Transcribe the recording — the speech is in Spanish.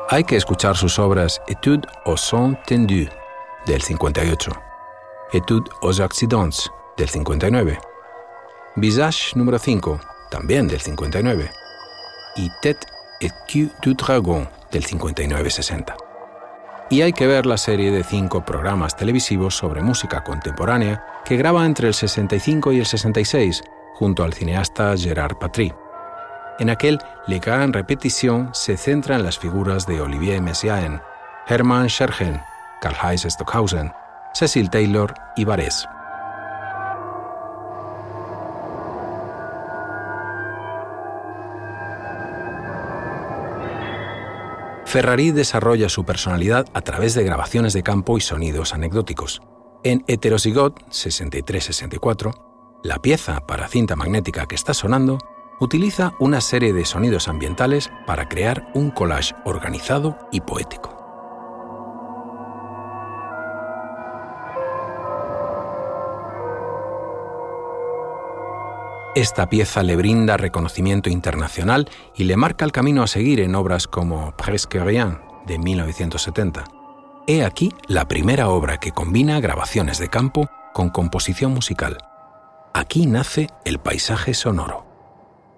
Hay que escuchar sus obras Études au son tendu, del 58, Études aux accidents, del 59, Visage número 5, también del 59, y Tête et queue du dragon, del 59-60. Y hay que ver la serie de 5 programas televisivos sobre música contemporánea que graba entre el 65 y el 66, junto al cineasta Gérard Patry. En aquel Les Grandes Répétitions se centra en las figuras de Olivier Messiaen, Hermann Scherchen, Karl-Heinz Stockhausen, Cecil Taylor y Barés. Ferrari desarrolla su personalidad a través de grabaciones de campo y sonidos anecdóticos. En Heterozygote 63-64, la pieza para cinta magnética que está sonando utiliza una serie de sonidos ambientales para crear un collage organizado y poético. Esta pieza le brinda reconocimiento internacional y le marca el camino a seguir en obras como Presque Rien, de 1970. He aquí la primera obra que combina grabaciones de campo con composición musical. Aquí nace el paisaje sonoro.